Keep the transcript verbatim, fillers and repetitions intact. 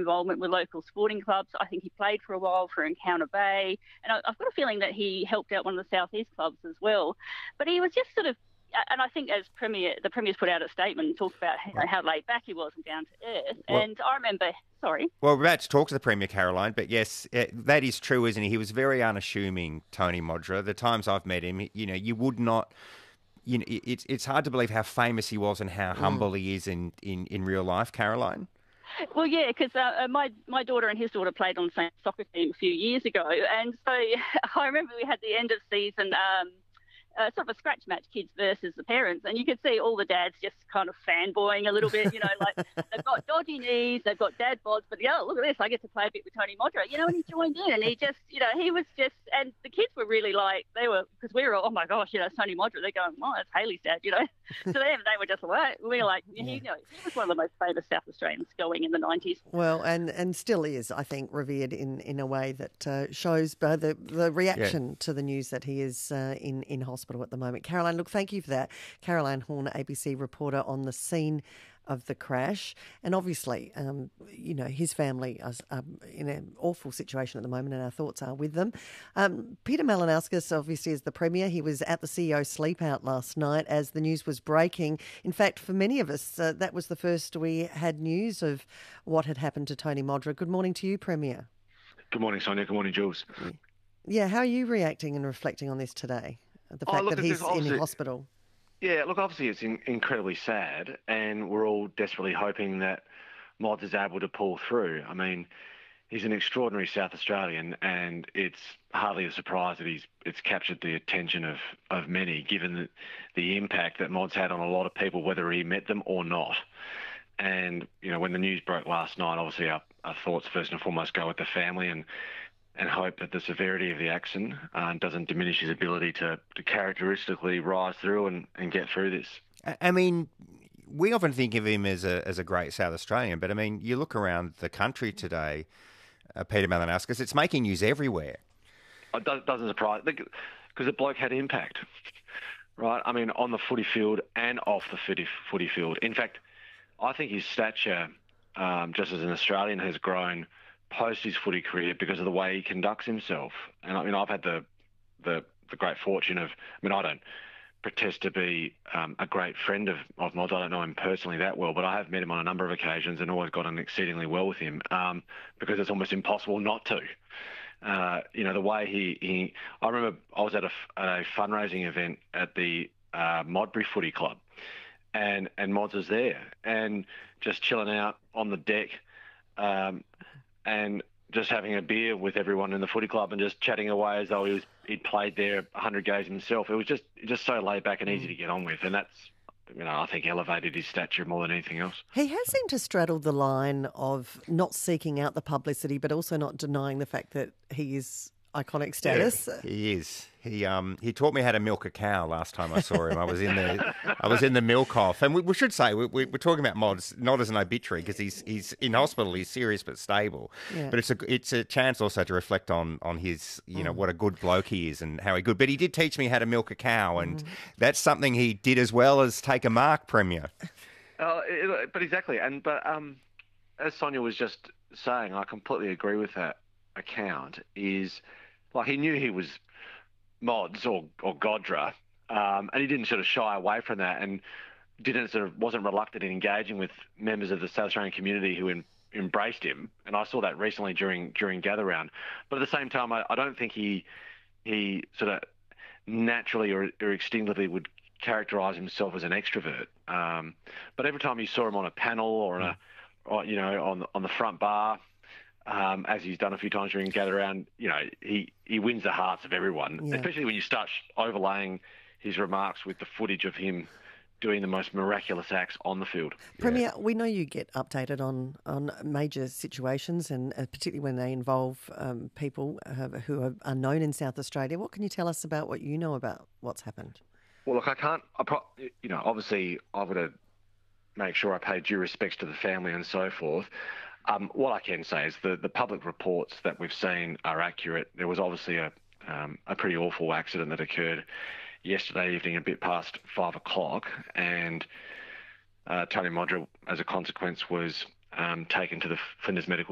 involvement with local sporting clubs. I think he played for a while for Encounter Bay, and I, I've got a feeling that he helped out one of the Southeast clubs as well. But he was just sort of, and I think as Premier, the Premier's put out a statement and talked about you know, how laid back he was and down to earth. Well, and I remember, sorry. Well, we're about to talk to the Premier, Caroline, but yes, that is true, isn't he? He was very unassuming, Tony Modra. The times I've met him, you know, you would not... You know, it's it's hard to believe how famous he was and how humble mm. he is in, in, in real life, Caroline. Well, yeah, because uh, my my daughter and his daughter played on the same soccer team a few years ago, and so I remember we had the end of season um, uh, sort of a scratch match, kids versus the parents, and you could see all the dads just kind of fanboying a little bit, you know, like they've got dodgy knees, they've got dad bods, but yeah, look at this, I get to play a bit with Tony Modra, you know, and he joined in, and he just, you know, he was just, and the kids were really like, they were, because we were, oh my gosh, you know, it's Tony Modra, they're going, oh, that's Hayley's dad, you know, so them, they were just like, we were like, yeah. he, you know, he was one of the most famous South Australians going in the nineties. Well, and, and still is, I think, revered in, in a way that uh, shows uh, the, the reaction yeah. to the news that he is uh, in, in hospital at the moment. Caroline, look, thank you for that. Caroline Horn, A B C reporter on the scene of the crash. And obviously, um, you know, his family is um, in an awful situation at the moment, and our thoughts are with them. Um, Peter Malinauskas, obviously, is the Premier. He was at the C E O sleep out last night as the news was breaking. In fact, for many of us, uh, that was the first we had news of what had happened to Tony Modra. Good morning to you, Premier. Good morning, Sonia. Good morning, Jules. Yeah, how are you reacting and reflecting on this today? The fact oh, look, that he's in hospital. Yeah, look, obviously it's in, incredibly sad, and we're all desperately hoping that Mods is able to pull through. I mean, he's an extraordinary South Australian, and it's hardly a surprise that he's it's captured the attention of, of many, given the, the impact that Mods had on a lot of people, whether he met them or not. And, you know, when the news broke last night, obviously our, our thoughts first and foremost go with the family and and hope that the severity of the accident uh, doesn't diminish his ability to, to characteristically rise through and, and get through this. I mean, we often think of him as a as a great South Australian, but I mean, you look around the country today, uh, Peter Malinauskas, it's making news everywhere. It does, doesn't surprise, because the bloke had impact, right? I mean, on the footy field and off the footy, footy field. In fact, I think his stature, um, just as an Australian, has grown post his footy career because of the way he conducts himself. And I mean, I've had the the, the great fortune of, I mean, I don't protest to be um, a great friend of, of Mods. I don't know him personally that well, but I have met him on a number of occasions and always gotten exceedingly well with him um, because it's almost impossible not to. Uh, you know, the way he, he... I remember I was at a, at a fundraising event at the uh, Modbury Footy Club, and, and Mods was there and just chilling out on the deck, um, and just having a beer with everyone in the footy club and just chatting away as though he was, he'd played there one hundred games himself. It was just just so laid back and easy to get on with, and that's, you know, I think elevated his stature more than anything else. He has seemed to straddle the line of not seeking out the publicity, but also not denying the fact that he is iconic status. Yeah, he is. He um he taught me how to milk a cow last time I saw him. I was in the I was in the milk off, and we, we should say we, we, we're talking about Mods not as an obituary because he's he's in hospital. He's serious but stable. Yeah. But it's a it's a chance also to reflect on on his you know mm. what a good bloke he is and how he good. But he did teach me how to milk a cow, and mm. that's something he did as well as take a mark, Premier. Uh, it, but exactly, and but um, as Sonia was just saying, I completely agree with that account. Is like he knew he was Mods or or Godra, um, and he didn't sort of shy away from that, and didn't sort of wasn't reluctant in engaging with members of the South Australian community who in, embraced him. And I saw that recently during during Gather Round. But at the same time, I, I don't think he he sort of naturally or, or instinctively would characterise himself as an extrovert. Um, but every time you saw him on a panel or on a or, you know on on the front bar, Um, as he's done a few times during Gather Round, you know, he, he wins the hearts of everyone, yeah. especially when you start overlaying his remarks with the footage of him doing the most miraculous acts on the field. Premier, yeah. we know you get updated on, on major situations, and uh, particularly when they involve um, people uh, who are unknown in South Australia. What can you tell us about what you know about what's happened? Well, look, I can't, I pro- you know, obviously I've got to make sure I pay due respects to the family and so forth. Um, what I can say is the, the public reports that we've seen are accurate. There was obviously a um, a pretty awful accident that occurred yesterday evening a bit past five o'clock, and uh, Tony Modra, as a consequence, was um, taken to the Flinders Medical